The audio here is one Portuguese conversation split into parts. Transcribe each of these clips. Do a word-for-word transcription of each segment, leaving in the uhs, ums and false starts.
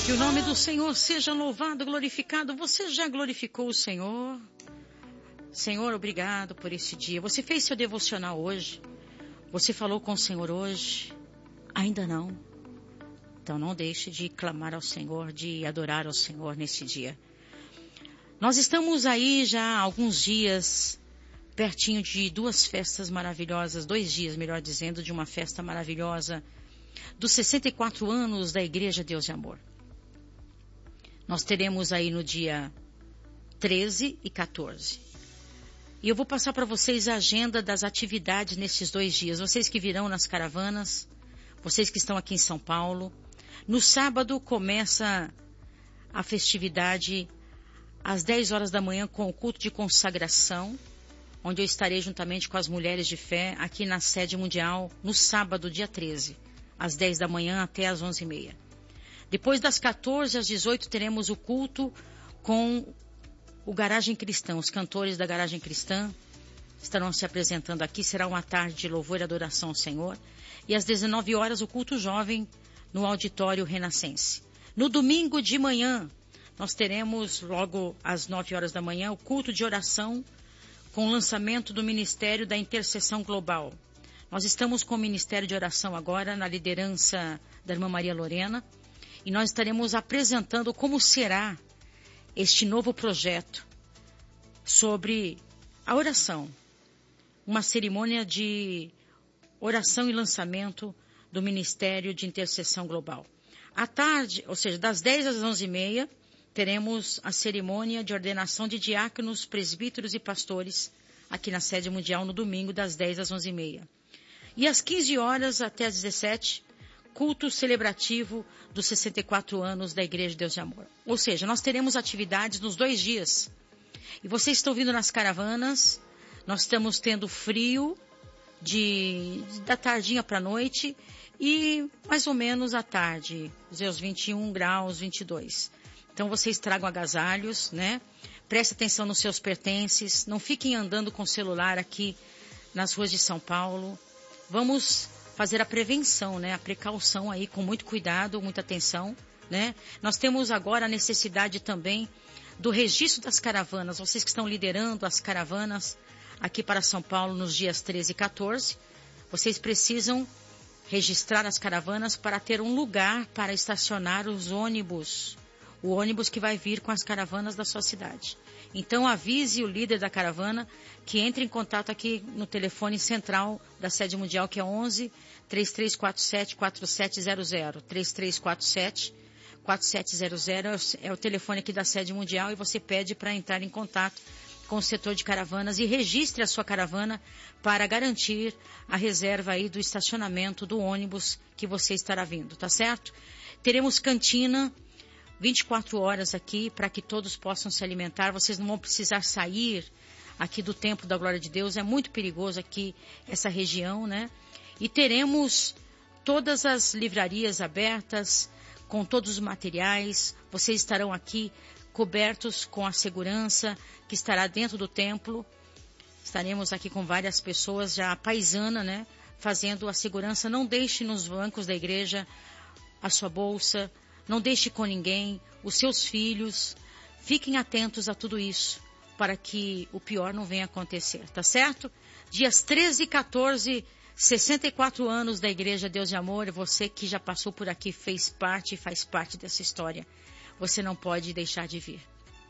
Que o nome do Senhor seja louvado, glorificado. Você já glorificou o Senhor? Senhor, obrigado por esse dia. Você fez seu devocional hoje? Você falou com o Senhor hoje? Ainda não? Então não deixe de clamar ao Senhor, de adorar ao Senhor nesse dia. Nós estamos aí já há alguns dias, pertinho de duas festas maravilhosas, dois dias, melhor dizendo, de uma festa maravilhosa, dos sessenta e quatro anos da Igreja Deus de Amor. Nós teremos aí no dia treze e quatorze. E eu vou passar para vocês a agenda das atividades nesses dois dias. Vocês que virão nas caravanas, vocês que estão aqui em São Paulo. No sábado começa a festividade às dez horas da manhã com o culto de consagração, onde eu estarei juntamente com as mulheres de fé aqui na sede mundial no sábado, dia treze, às dez da manhã até às onze e meia. Depois das quatorze às dezoito teremos o culto com o Garagem Cristã. Os cantores da Garagem Cristã estarão se apresentando aqui. Será uma tarde de louvor e adoração ao Senhor. E às dezenove horas o culto jovem no Auditório Renascense. No domingo de manhã nós teremos logo às nove horas da manhã o culto de oração com o lançamento do Ministério da Intercessão Global. Nós estamos com o Ministério de Oração agora na liderança da irmã Maria Lorena. E nós estaremos apresentando como será este novo projeto sobre a oração. Uma cerimônia de oração e lançamento do Ministério de Intercessão Global. À tarde, ou seja, das dez às onze e meia, teremos a cerimônia de ordenação de diáconos, presbíteros e pastores aqui na sede mundial no domingo, das dez às onze e meia. E às quinze horas até às dezessete, culto celebrativo dos sessenta e quatro anos da Igreja de Deus de Amor. Ou seja, nós teremos atividades nos dois dias. E vocês estão vindo nas caravanas, nós estamos tendo frio de, da tardinha para a noite e mais ou menos à tarde, os vinte e um graus, vinte e dois. Então vocês tragam agasalhos, né? Prestem atenção nos seus pertences, não fiquem andando com o celular aqui nas ruas de São Paulo. Vamos fazer a prevenção, né? A precaução aí com muito cuidado, muita atenção, né? Nós temos agora a necessidade também do registro das caravanas. Vocês que estão liderando as caravanas aqui para São Paulo nos dias treze e quatorze, vocês precisam registrar as caravanas para ter um lugar para estacionar os ônibus, o ônibus que vai vir com as caravanas da sua cidade. Então avise o líder da caravana que entre em contato aqui no telefone central da sede mundial, que é onze, três três quatro sete, quatro sete zero zero. três três quatro sete, quatro sete zero zero é o telefone aqui da sede mundial e você pede para entrar em contato com o setor de caravanas e registre a sua caravana para garantir a reserva aí do estacionamento do ônibus que você estará vindo, tá certo? Teremos cantina vinte e quatro horas aqui para que todos possam se alimentar. Vocês não vão precisar sair aqui do Templo da Glória de Deus. É muito perigoso aqui essa região, né? E teremos todas as livrarias abertas com todos os materiais. Vocês estarão aqui cobertos com a segurança que estará dentro do templo. Estaremos aqui com várias pessoas já paisana, né? Fazendo a segurança. Não deixe nos bancos da igreja a sua bolsa. Não deixe com ninguém, os seus filhos. Fiquem atentos a tudo isso, para que o pior não venha acontecer, tá certo? Dias treze e quatorze, sessenta e quatro anos da Igreja Deus de Amor. Você que já passou por aqui, fez parte e faz parte dessa história. Você não pode deixar de vir.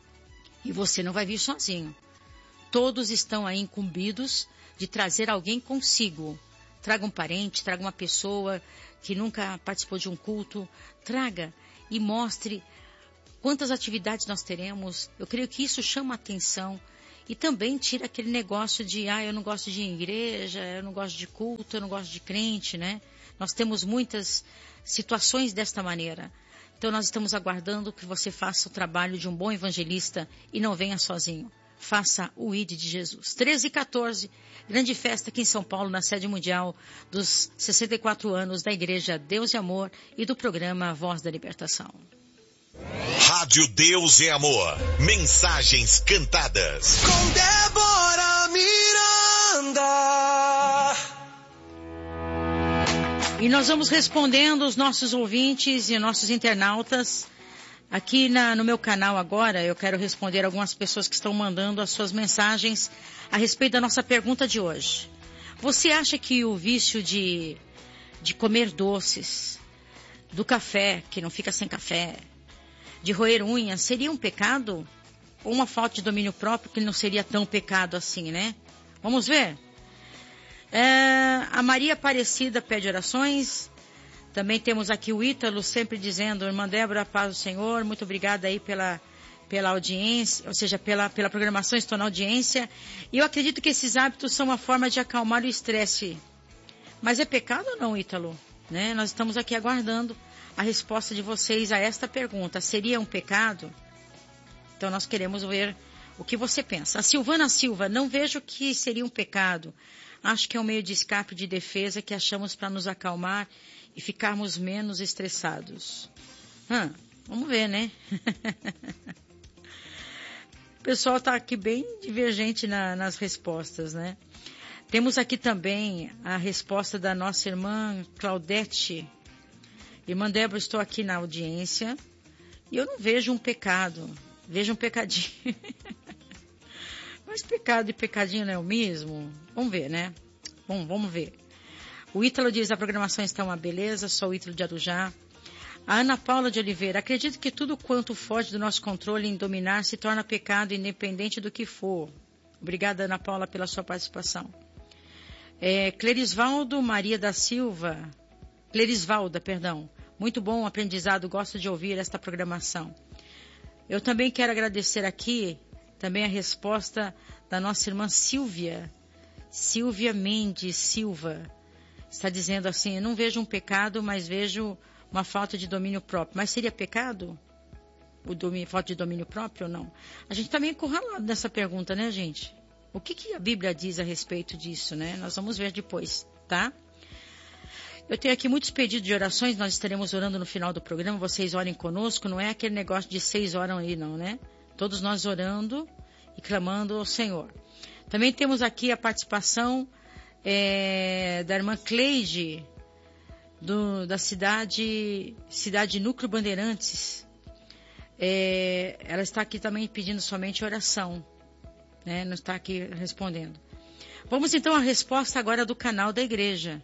E você não vai vir sozinho. Todos estão aí incumbidos de trazer alguém consigo. Traga um parente, traga uma pessoa que nunca participou de um culto. Traga e mostre quantas atividades nós teremos. Eu creio que isso chama a atenção e também tira aquele negócio de, ah, eu não gosto de igreja, eu não gosto de culto, eu não gosto de crente, né? Nós temos muitas situações desta maneira. Então nós estamos aguardando que você faça o trabalho de um bom evangelista e não venha sozinho. Faça o I D de Jesus. treze e quatorze, grande festa aqui em São Paulo, na sede mundial dos sessenta e quatro anos da Igreja Deus e Amor e do programa Voz da Libertação. Rádio Deus e Amor. Mensagens cantadas. Com Débora Miranda. E nós vamos respondendo os nossos ouvintes e nossos internautas Aqui na, no meu canal agora, eu quero responder algumas pessoas que estão mandando as suas mensagens a respeito da nossa pergunta de hoje. Você acha que o vício de, de comer doces, do café, que não fica sem café, de roer unhas, seria um pecado? Ou uma falta de domínio próprio que não seria tão pecado assim, né? Vamos ver? É, a Maria Aparecida pede orações. Também temos aqui o Ítalo sempre dizendo, irmã Débora, paz do Senhor, muito obrigada aí pela, pela audiência, ou seja, pela, pela programação, estou na audiência. E eu acredito que esses hábitos são uma forma de acalmar o estresse. Mas é pecado ou não, Ítalo? Né? Nós estamos aqui aguardando a resposta de vocês a esta pergunta. Seria um pecado? Então nós queremos ver o que você pensa. A Silvana Silva, não vejo que seria um pecado. Acho que é um meio de escape de defesa que achamos para nos acalmar e ficarmos menos estressados. Hum, vamos ver, né? O pessoal está aqui bem divergente na, nas respostas, né? Temos aqui também a resposta da nossa irmã Claudete. Irmã Débora, estou aqui na audiência e eu não vejo um pecado. Vejo um pecadinho. Mas pecado e pecadinho não é o mesmo? Vamos ver, né? Bom, vamos ver. O Ítalo diz, a programação está uma beleza, sou o Ítalo de Arujá. A Ana Paula de Oliveira, acredito que tudo quanto foge do nosso controle em dominar se torna pecado, independente do que for. Obrigada, Ana Paula, pela sua participação. É, Clerisvaldo Maria da Silva, Clerisvalda, perdão. Muito bom aprendizado, gosto de ouvir esta programação. Eu também quero agradecer aqui também a resposta da nossa irmã Silvia, Silvia Mendes Silva. Está dizendo assim, eu não vejo um pecado, mas vejo uma falta de domínio próprio. Mas seria pecado? O domínio, falta de domínio próprio ou não? A gente está meio encurralado nessa pergunta, né, gente? O que, que a Bíblia diz a respeito disso, né? Nós vamos ver depois, tá? Eu tenho aqui muitos pedidos de orações, nós estaremos orando no final do programa, vocês orem conosco, não é aquele negócio de seis oram aí, não, né? Todos nós orando e clamando ao Senhor. Também temos aqui a participação é, da irmã Cleide, do, da cidade, cidade Núcleo Bandeirantes. É, ela está aqui também pedindo somente oração, né? Não está aqui respondendo. Vamos então à resposta agora do canal da igreja.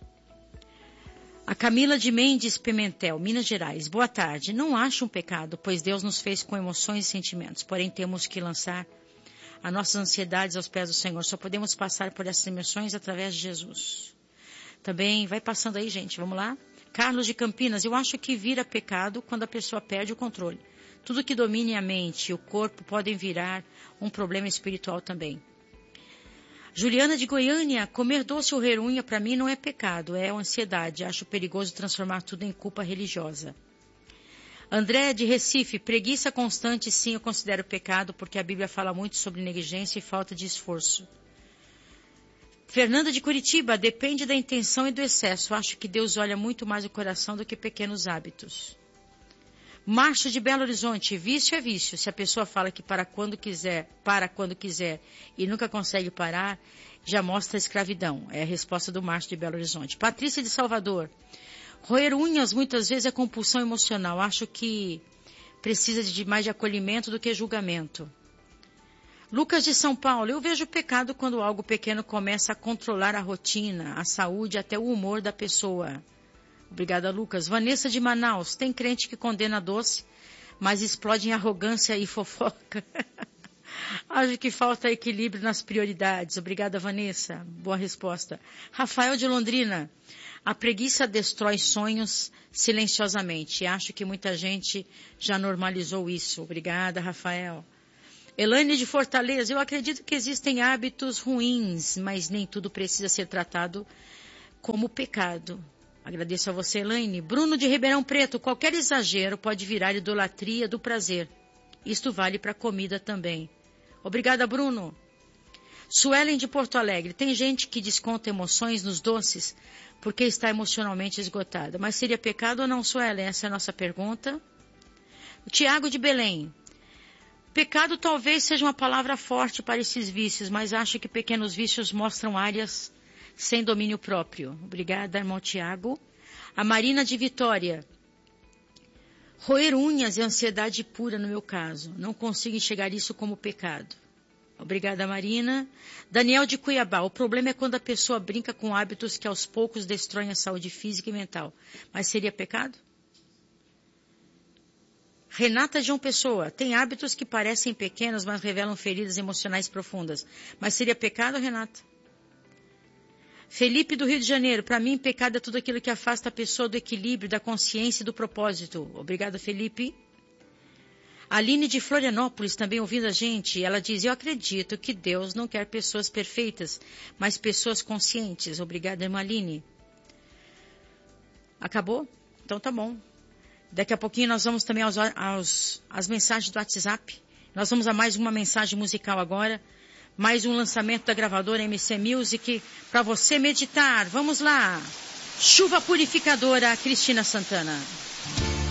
A Camila de Mendes Pimentel, Minas Gerais. Boa tarde. Não acho um pecado, pois Deus nos fez com emoções e sentimentos. Porém, temos que lançar as nossas ansiedades aos pés do Senhor. Só podemos passar por essas emoções através de Jesus. Também, vai passando aí, gente. Vamos lá. Carlos de Campinas. Eu acho que vira pecado quando a pessoa perde o controle. Tudo que domine a mente e o corpo podem virar um problema espiritual também. Juliana de Goiânia, comer doce ou roer unha para mim não é pecado, é ansiedade. Acho perigoso transformar tudo em culpa religiosa. André de Recife, preguiça constante sim eu considero pecado porque a Bíblia fala muito sobre negligência e falta de esforço. Fernanda de Curitiba, depende da intenção e do excesso. Acho que Deus olha muito mais o coração do que pequenos hábitos. Márcio de Belo Horizonte, vício é vício. Se a pessoa fala que para quando quiser, para quando quiser e nunca consegue parar, já mostra a escravidão. É a resposta do Márcio de Belo Horizonte. Patrícia de Salvador, roer unhas muitas vezes é compulsão emocional. Acho que precisa de mais de acolhimento do que julgamento. Lucas de São Paulo, eu vejo pecado quando algo pequeno começa a controlar a rotina, a saúde, até o humor da pessoa. Obrigada, Lucas. Vanessa de Manaus. Tem crente que condena doce, mas explode em arrogância e fofoca. Acho que falta equilíbrio nas prioridades. Obrigada, Vanessa. Boa resposta. Rafael de Londrina. A preguiça destrói sonhos silenciosamente. Acho que muita gente já normalizou isso. Obrigada, Rafael. Elaine de Fortaleza. Eu acredito que existem hábitos ruins, mas nem tudo precisa ser tratado como pecado. Agradeço a você, Elaine. Bruno de Ribeirão Preto. Qualquer exagero pode virar idolatria do prazer. Isto vale para a comida também. Obrigada, Bruno. Suelen de Porto Alegre. Tem gente que desconta emoções nos doces porque está emocionalmente esgotada. Mas seria pecado ou não, Suelen? Essa é a nossa pergunta. O Tiago de Belém. Pecado talvez seja uma palavra forte para esses vícios, mas acho que pequenos vícios mostram áreas sem domínio próprio. Obrigada, irmão Tiago. A Marina de Vitória. Roer unhas é ansiedade pura no meu caso. Não consigo enxergar isso como pecado. Obrigada, Marina. Daniel de Cuiabá. O problema é quando a pessoa brinca com hábitos que aos poucos destroem a saúde física e mental. Mas seria pecado? Renata João Pessoa. Tem hábitos que parecem pequenos, mas revelam feridas emocionais profundas. Mas seria pecado, Renata? Felipe do Rio de Janeiro. Para mim, pecado é tudo aquilo que afasta a pessoa do equilíbrio, da consciência e do propósito. Obrigada, Felipe. Aline de Florianópolis, também ouvindo a gente, ela diz, eu acredito que Deus não quer pessoas perfeitas, mas pessoas conscientes. Obrigada, irmã Aline. Acabou? Então tá bom. Daqui a pouquinho nós vamos também aos, aos, às mensagens do WhatsApp. Nós vamos a mais uma mensagem musical agora. Mais um lançamento da gravadora M C Music para você meditar. Vamos lá. Chuva purificadora, Cristina Santana.